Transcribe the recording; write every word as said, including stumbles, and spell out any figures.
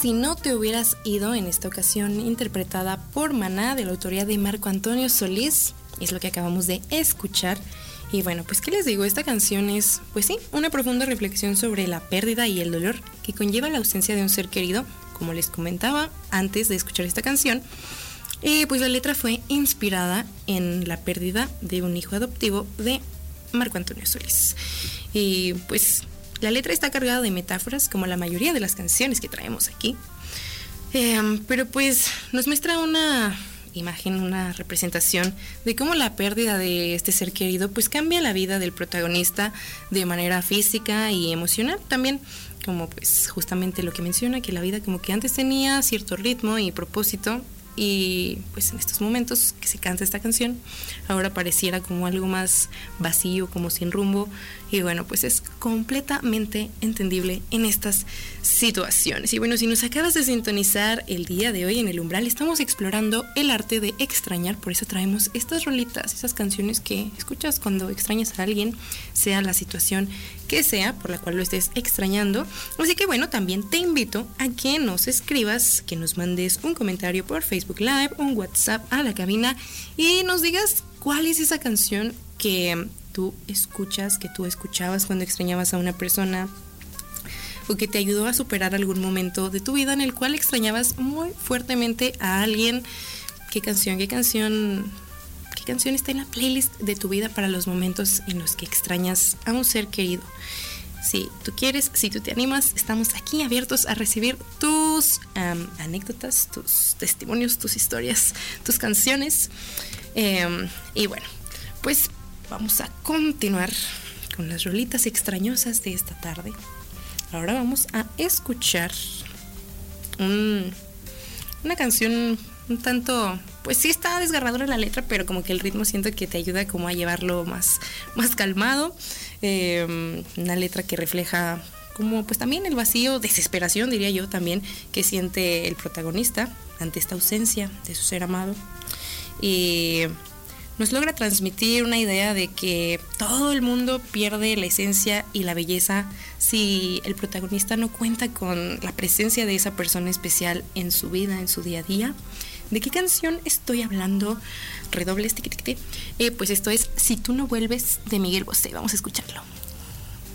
Si no te hubieras ido, en esta ocasión interpretada por Maná, de la autoría de Marco Antonio Solís, es lo que acabamos de escuchar. Y bueno, pues qué les digo, esta canción es, pues sí, una profunda reflexión sobre la pérdida y el dolor que conlleva la ausencia de un ser querido, como les comentaba antes de escuchar esta canción. Y pues la letra fue inspirada en la pérdida de un hijo adoptivo de Marco Antonio Solís. Y pues la letra está cargada de metáforas, como la mayoría de las canciones que traemos aquí. Eh, pero pues nos muestra una imagen, una representación de cómo la pérdida de este ser querido pues cambia la vida del protagonista de manera física y emocional también, como pues justamente lo que menciona, que la vida como que antes tenía cierto ritmo y propósito, y pues en estos momentos que se canta esta canción ahora pareciera como algo más vacío, como sin rumbo. Y bueno, pues es completamente entendible en estas situaciones. Y bueno, si nos acabas de sintonizar el día de hoy en El Umbral, estamos explorando el arte de extrañar. Por eso traemos estas rolitas, esas canciones que escuchas cuando extrañas a alguien, sea la situación que sea por la cual lo estés extrañando. Así que bueno, también te invito a que nos escribas, que nos mandes un comentario por Facebook Live, un WhatsApp a la cabina y nos digas cuál es esa canción que tú escuchas, que tú escuchabas cuando extrañabas a una persona, o que te ayudó a superar algún momento de tu vida en el cual extrañabas muy fuertemente a alguien. ¿Qué canción, qué canción, qué canción está en la playlist de tu vida para los momentos en los que extrañas a un ser querido? Si tú quieres, si tú te animas, estamos aquí abiertos a recibir tus um, anécdotas, tus testimonios, tus historias, tus canciones. Um, y bueno, pues vamos a continuar con las rolitas extrañosas de esta tarde. Ahora vamos a escuchar un, una canción un tanto, pues sí está desgarradora la letra, pero como que el ritmo siento que te ayuda como a llevarlo más, más calmado. Eh, una letra que refleja como pues también el vacío, desesperación diría yo también, que siente el protagonista ante esta ausencia de su ser amado. Y nos logra transmitir una idea de que todo el mundo pierde la esencia y la belleza si el protagonista no cuenta con la presencia de esa persona especial en su vida, en su día a día. ¿De qué canción estoy hablando? Redobles, tiqui, tiqui, tiqui. Eh, pues esto es Si tú no vuelves, de Miguel Bosé. Vamos a escucharlo.